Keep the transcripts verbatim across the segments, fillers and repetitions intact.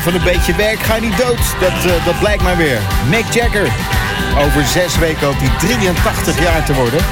Van een beetje werk ga je niet dood, dat, uh, dat blijkt maar weer. Mick Jagger. Over zes weken hoopt hij drieëntachtig jaar te worden.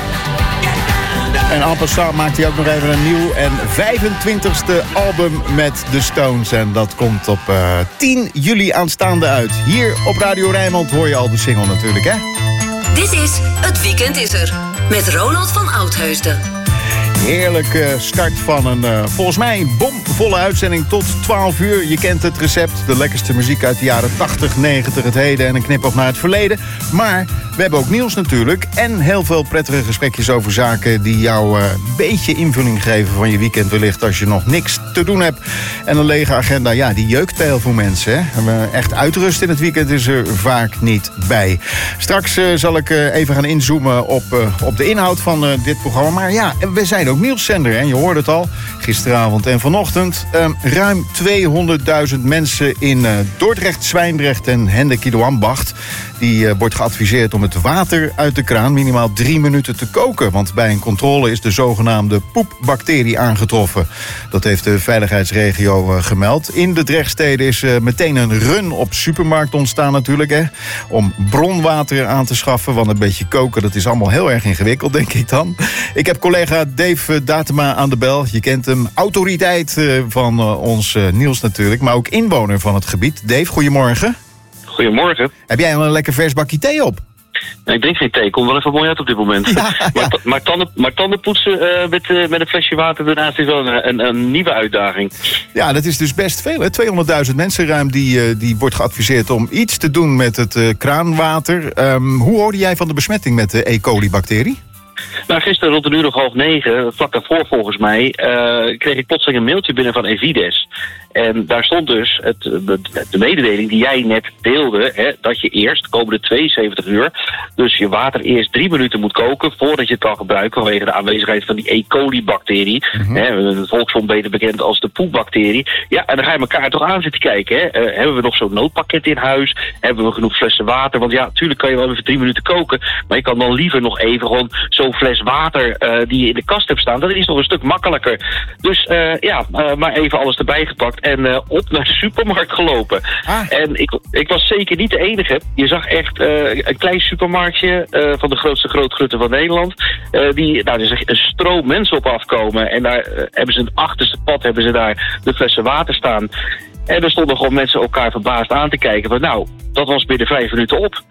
En en passant maakt hij ook nog even een nieuw en vijfentwintigste album met de Stones. En dat komt op uh, tien juli aanstaande uit. Hier op Radio Rijnmond hoor je al de single natuurlijk, hè? Dit is Het Weekend is er. Met Ronald van Oudheusden. Heerlijke start van een, uh, volgens mij, bomvolle uitzending tot twaalf uur. Je kent het recept, de lekkerste muziek uit de jaren tachtig, negentig, het heden en een knipoog naar het verleden. Maar we hebben ook nieuws natuurlijk en heel veel prettige gesprekjes over zaken die jou een uh, beetje invulling geven van je weekend wellicht als je nog niks te doen hebt. En een lege agenda, ja, die jeukt bij heel veel mensen. Hè? Uh, echt uitrust in het weekend is er vaak niet bij. Straks uh, zal ik uh, even gaan inzoomen op, uh, op de inhoud van uh, dit programma. Maar ja, we zijn ook nieuwszender, en je hoorde het al, gisteravond en vanochtend. Uh, ruim tweehonderdduizend mensen in uh, Dordrecht, Zwijndrecht en Hendrik-Ido-Ambacht. Die uh, wordt geadviseerd om het water uit de kraan minimaal drie minuten te koken. Want bij een controle is de zogenaamde poepbacterie aangetroffen. Dat heeft de veiligheidsregio uh, gemeld. In de Drechtsteden is uh, meteen een run op supermarkt ontstaan natuurlijk. Hè, om bronwater aan te schaffen. Want een beetje koken, dat is allemaal heel erg ingewikkeld, denk ik dan. Ik heb collega Dave Datema aan de bel. Je kent hem, autoriteit uh, van uh, ons uh, nieuws natuurlijk. Maar ook inwoner van het gebied. Dave, goedemorgen. Goedemorgen. Heb jij al een lekker vers bakje thee op? Nee, ik drink geen thee. Komt wel even mooi uit op dit moment. Ja, ja. Maar, t- maar, tanden, maar tanden poetsen uh, met, uh, met een flesje water daarnaast is wel een, een, een nieuwe uitdaging. Ja, dat is dus best veel. Hè? tweehonderdduizend mensen ruim die, uh, die wordt geadviseerd om iets te doen met het uh, kraanwater. Um, hoe hoorde jij van de besmetting met de E. coli-bacterie? Nou, gisteren rond een uur of half negen, vlak daarvoor volgens mij, uh, kreeg ik plotseling een mailtje binnen van Evides. En daar stond dus het, de, de mededeling die jij net deelde, hè, dat je eerst de komende tweeënzeventig uur dus je water eerst drie minuten moet koken voordat je het kan gebruiken vanwege de aanwezigheid van die E. coli-bacterie. Mm-hmm. Hè, een volksmond beter bekend als de poepbacterie. Ja, en dan ga je elkaar toch aan zitten kijken. Hè. Uh, hebben we nog zo'n noodpakket in huis? Hebben we genoeg flessen water? Want ja, natuurlijk kan je wel even drie minuten koken, maar je kan dan liever nog even gewoon zo'n fles water uh, die je in de kast hebt staan. Dat is nog een stuk makkelijker. Dus uh, ja, uh, maar even alles erbij gepakt en uh, op naar de supermarkt gelopen. Ah. En ik, ik was zeker niet de enige. Je zag echt uh, een klein supermarktje uh, van de grootste grootgrutten van Nederland. Uh, die, nou, er is een stroom mensen op afkomen. En daar uh, hebben ze een achterste pad hebben ze daar de flessen water staan. En er stonden gewoon mensen elkaar verbaasd aan te kijken. Van, nou, dat was binnen vijf minuten op.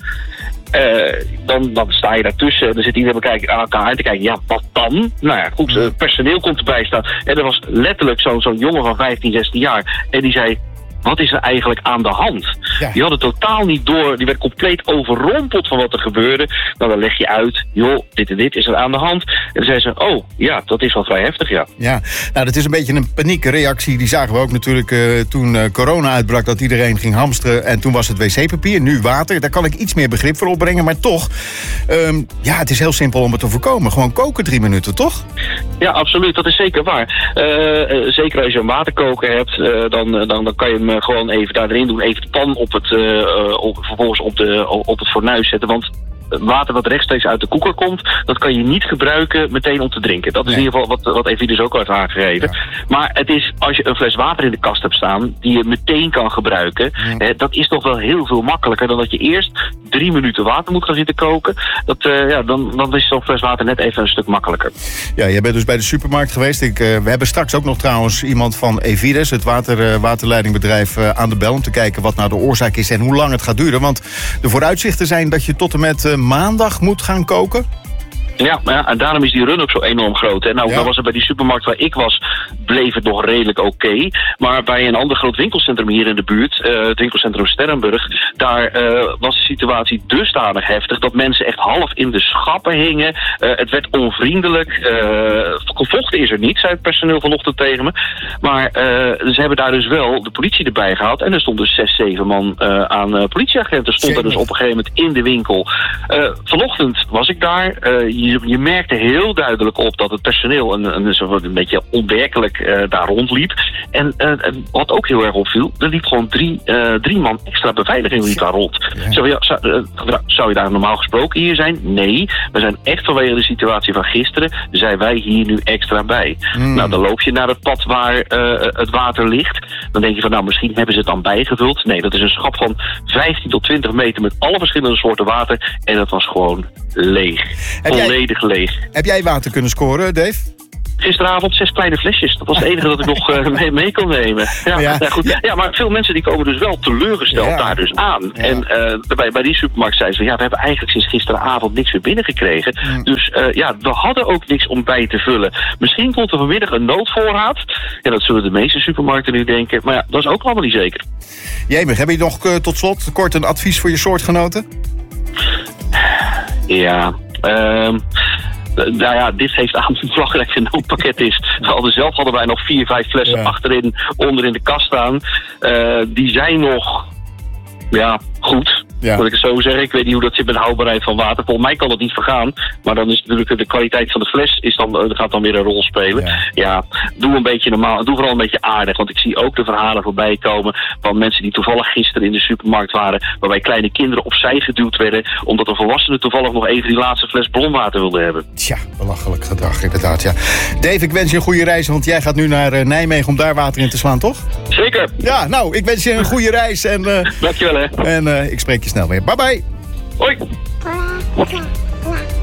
Uh, dan, dan sta je daartussen en dan zit iedereen elkaar aan elkaar aan te kijken. Ja, wat dan? Nou ja, goed, het personeel komt erbij staan. En er was letterlijk zo'n zo'n jongen van vijftien, zestien jaar. En die zei, wat is er eigenlijk aan de hand? Ja. Die hadden totaal niet door, die werd compleet overrompeld van wat er gebeurde. Nou, dan leg je uit, joh, dit en dit is er aan de hand. En dan zei ze, oh, ja, dat is wel vrij heftig, ja. Ja, nou, dat is een beetje een paniekreactie. Die zagen we ook natuurlijk uh, toen uh, corona uitbrak, dat iedereen ging hamsteren. En toen was het wc-papier, nu water. Daar kan ik iets meer begrip voor opbrengen. Maar toch, um, ja, het is heel simpel om het te voorkomen. Gewoon koken drie minuten, toch? Ja, absoluut, dat is zeker waar. Uh, uh, zeker als je een waterkoker hebt, uh, dan, dan, dan kan je hem uh, gewoon even daarin doen. Even de pan op het, uh, op, vervolgens op, de, op het fornuis zetten. Want water wat rechtstreeks uit de koeker komt, dat kan je niet gebruiken meteen om te drinken. Dat is nee. in ieder geval wat, wat Evides ook al heeft aangegeven. Ja. Maar het is, als je een fles water in de kast hebt staan, die je meteen kan gebruiken, ja. eh, dat is toch wel heel veel makkelijker dan dat je eerst drie minuten water moet gaan zitten koken. Dat, uh, ja, dan, dan is zo'n fles water net even een stuk makkelijker. Ja, jij bent dus bij de supermarkt geweest. Ik, uh, we hebben straks ook nog trouwens iemand van Evides, het water, uh, waterleidingbedrijf, uh, aan de bel om te kijken wat nou de oorzaak is en hoe lang het gaat duren. Want de vooruitzichten zijn dat je tot en met uh, maandag moet gaan koken. Ja, ja, en daarom is die run ook zo enorm groot. Hè. Nou, ja. was er bij die supermarkt waar ik was, bleef het nog redelijk oké. Okay. Maar bij een ander groot winkelcentrum hier in de buurt, uh, het winkelcentrum Sterrenburg, daar uh, was de situatie dusdanig heftig dat mensen echt half in de schappen hingen. Uh, het werd onvriendelijk. Uh, vochten is er niet, zei het personeel vanochtend tegen me. Maar uh, ze hebben daar dus wel de politie erbij gehaald. En er stonden dus zes, zeven man uh, aan uh, politieagenten. Stond er dus op een gegeven moment in de winkel. Uh, vanochtend was ik daar. Uh, je, je merkte heel duidelijk op dat het personeel een, een, een, een beetje onwerkelijk uh, daar rondliep. En uh, wat ook heel erg opviel, er liep gewoon drie, uh, drie man extra beveiliging liep daar rond. Ja. Zou, je, zou, uh, zou je daar normaal gesproken hier zijn? Nee, we zijn echt vanwege de situatie van gisteren, zijn wij hier nu extra bij. Mm. Nou, dan loop je naar het pad waar uh, het water ligt. Dan denk je van, nou, misschien hebben ze het dan bijgevuld. Nee, dat is een schap van vijftien tot twintig meter met alle verschillende soorten water. En dat was gewoon leeg. Heb Volledig jij, leeg. Heb jij water kunnen scoren, Dave? Gisteravond zes kleine flesjes. Dat was het enige dat ik nog uh, mee, mee kon nemen. Ja, ja. Ja, goed. ja, maar veel mensen die komen dus wel teleurgesteld ja. daar dus aan. Ja. En uh, bij, bij die supermarkt zeiden ze, ja, we hebben eigenlijk sinds gisteravond niks meer binnengekregen. Ja. Dus uh, ja, we hadden ook niks om bij te vullen. Misschien komt er vanmiddag een noodvoorraad. Ja, dat zullen de meeste supermarkten nu denken. Maar ja, dat is ook allemaal niet zeker. Jemig, heb je nog uh, tot slot kort een advies voor je soortgenoten? Ja, ehm... Uh, Nou ja, dit heeft aan het belangrijkste noodpakket is. We hadden zelf hadden wij nog vier, vijf flessen ja. achterin, onder in de kast staan. Uh, die zijn nog, ja, goed. Ja. Moet ik het zo zeggen. Ik weet niet hoe dat zit met de houdbaarheid van water. Volgens mij kan dat niet vergaan. Maar dan is natuurlijk de kwaliteit van de fles is dan, gaat dan weer een rol spelen. Ja. ja, doe een beetje normaal. Doe vooral een beetje aardig. Want ik zie ook de verhalen voorbij komen van mensen die toevallig gisteren in de supermarkt waren. Waarbij kleine kinderen opzij geduwd werden. Omdat een volwassene toevallig nog even die laatste fles bronwater wilde hebben. Tja, belachelijk gedrag inderdaad. Ja. Dave, ik wens je een goede reis. Want jij gaat nu naar uh, Nijmegen om daar water in te slaan, toch? Zeker. Ja, nou, ik wens je een goede reis. En, uh, Dankjewel hè. En uh, ik spreek je snel weer. Bye bye. Hoi.